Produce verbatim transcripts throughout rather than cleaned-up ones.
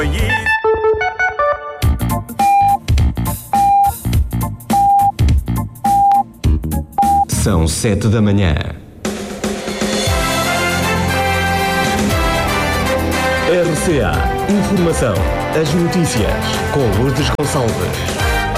ir. São sete da manhã. R C A Informação. As notícias com Lourdes Gonçalves.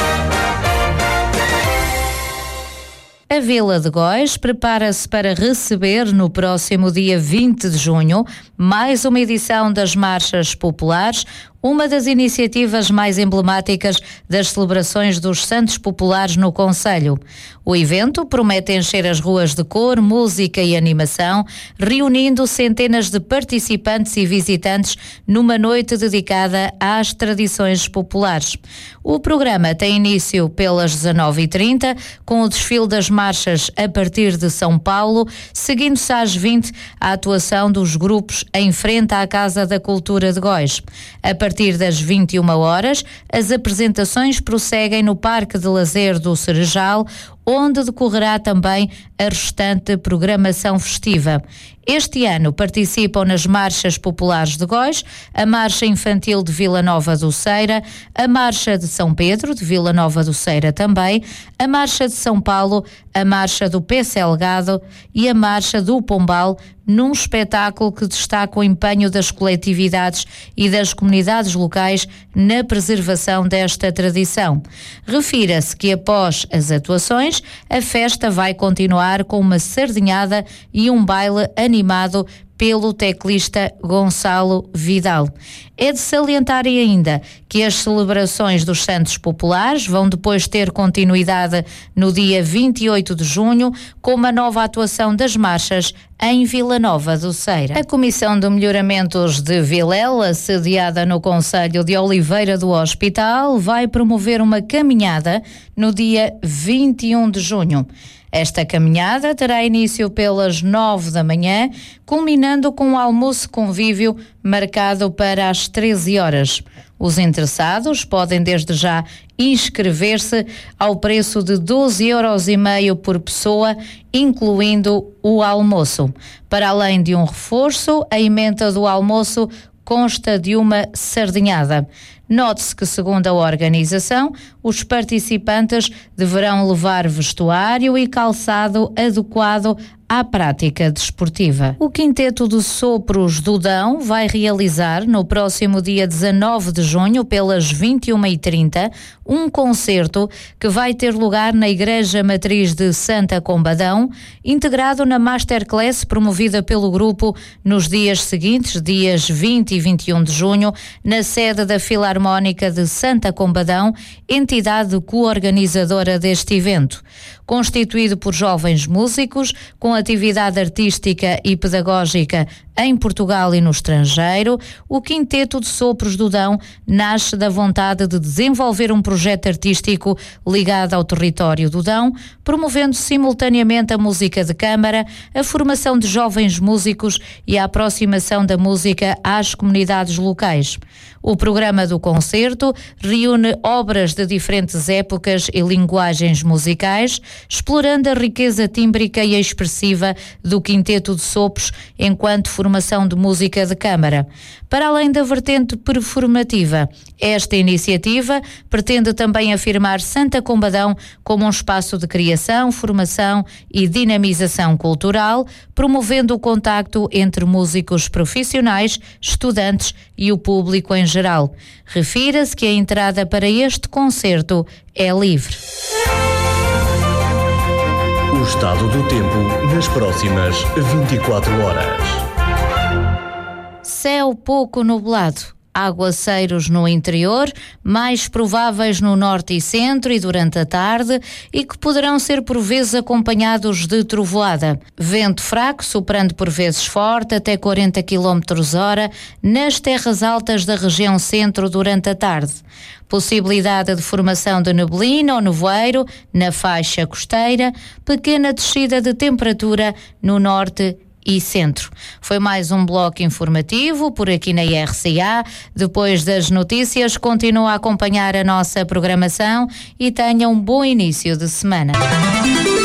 A Vila de Góis prepara-se para receber no próximo dia vinte de junho mais uma edição das Marchas Populares, uma das iniciativas mais emblemáticas das celebrações dos Santos Populares no concelho. O evento promete encher as ruas de cor, música e animação, reunindo centenas de participantes e visitantes numa noite dedicada às tradições populares. O programa tem início pelas dezanove e trinta, com o desfile das marchas a partir de São Paulo, seguindo-se às vinte a atuação dos grupos em frente à Casa da Cultura de Góis. A partir das vinte e uma horas, as apresentações prosseguem no Parque de Lazer do Cerejal, onde decorrerá também a restante programação festiva. Este ano participam nas Marchas Populares de Góis, a Marcha Infantil de Vila Nova do Ceira, a Marcha de São Pedro, de Vila Nova do Ceira também, a Marcha de São Paulo, a Marcha do Pé Salgado e a Marcha do Pombal, num espetáculo que destaca o empenho das coletividades e das comunidades locais na preservação desta tradição. Refira-se que após as atuações, a festa vai continuar com uma sardinhada e um baile animado pelo teclista Gonçalo Vidal. É de salientar ainda que as celebrações dos Santos Populares vão depois ter continuidade no dia vinte e oito de junho, com uma nova atuação das marchas em Vila Nova do Ceira. A Comissão de Melhoramentos de Vilela, sediada no concelho de Oliveira do Hospital, vai promover uma caminhada no dia vinte e um de junho. Esta caminhada terá início pelas nove da manhã, culminando com um almoço convívio marcado para as treze horas. Os interessados podem desde já inscrever-se ao preço de doze euros e meio por pessoa, incluindo o almoço. Para além de um reforço, a emenda do almoço consta de uma sardinhada. Note-se que, segundo a organização, os participantes deverão levar vestuário e calçado adequado à prática desportiva. O Quinteto de Sopros do Dão vai realizar, no próximo dia dezanove de junho, pelas vinte e uma e trinta, um concerto que vai ter lugar na Igreja Matriz de Santa Combadão, integrado na Masterclass promovida pelo grupo nos dias seguintes, dias vinte e vinte e um de junho, na sede da Filarmónica de Santa Combadão, entidade coorganizadora deste evento. Constituído por jovens músicos com atividade artística e pedagógica em Portugal e no estrangeiro, o Quinteto de Sopros do Dão nasce da vontade de desenvolver um projeto artístico ligado ao território do Dão, promovendo simultaneamente a música de câmara, a formação de jovens músicos e a aproximação da música às comunidades locais. O programa do concerto reúne obras de diferentes épocas e linguagens musicais, explorando a riqueza tímbrica e expressiva do Quinteto de Sopros enquanto formação de música de câmara. Para além da vertente performativa, esta iniciativa pretende também afirmar Santa Combadão como um espaço de criação, formação e dinamização cultural, promovendo o contacto entre músicos profissionais, estudantes e o público em geral. Refira-se que a entrada para este concerto é livre. O estado do tempo nas próximas vinte e quatro horas. Céu pouco nublado. Aguaceiros no interior, mais prováveis no norte e centro e durante a tarde, e que poderão ser por vezes acompanhados de trovoada. Vento fraco, soprando por vezes forte, até quarenta quilómetros hora, nas terras altas da região centro durante a tarde. Possibilidade de formação de neblina ou nevoeiro na faixa costeira, pequena descida de temperatura no norte e centro. Foi mais um bloco informativo por aqui na R C A. Depois das notícias, continua a acompanhar a nossa programação e tenha um bom início de semana.